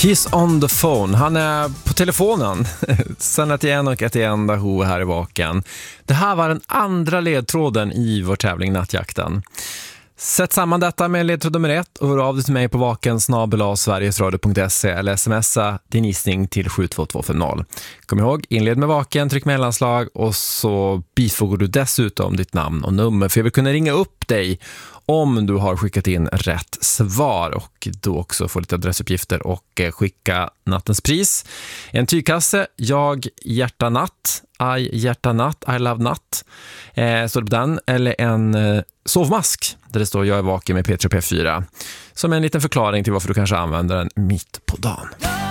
He's on the phone. Han är på telefonen. Sen ett igen och ett igen Daho här i Vaken. Det här var den andra ledtråden i vår tävling Nattjakten. Sätt samman detta med ledtråd nummer 1 och hör av dig till mig på vaken@sverigesradio.se eller smsa din gissning till 72250. Kom ihåg, inled med Vaken, tryck mellanslag och så bifogar du dessutom ditt namn och nummer, för jag vill kunna ringa upp dig om du har skickat in rätt svar och då också få lite adressuppgifter och skicka nattens pris. En tygkasse, jag hjärta natt, I hjärta natt, I love natt, står det på den, eller en sovmask där det står jag är vaken med P3 P4 som en liten förklaring till varför du kanske använder den mitt på dagen.